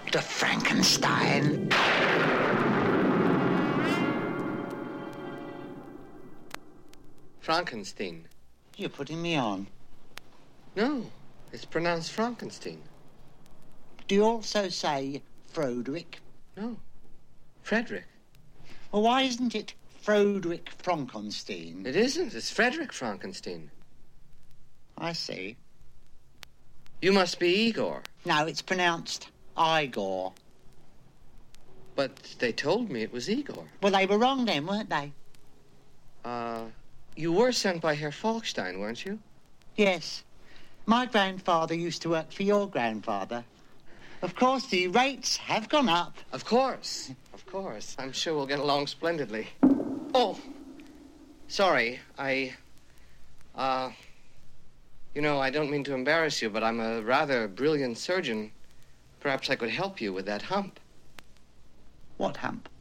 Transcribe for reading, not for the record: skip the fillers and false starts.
Dr. Frankenstein. Frankenstein. You're putting me on. No, it's pronounced Frankenstein. Do you also say Froderick? No, Frederick. Well, why isn't it Froderick Frankenstein? It isn't. It's Frederick Frankenstein. I see. You must be Igor. No, it's pronounced Igor. But they told me it was Igor. Well, they were wrong then, weren't they? You were sent by Herr Falkstein, weren't you? Yes. My grandfather used to work for your grandfather. Of course, the rates have gone up. Of course. Of course. I'm sure we'll get along splendidly. Oh, sorry. I don't mean to embarrass you, but I'm a rather brilliant surgeon. Perhaps I could help you with that hump. What hump?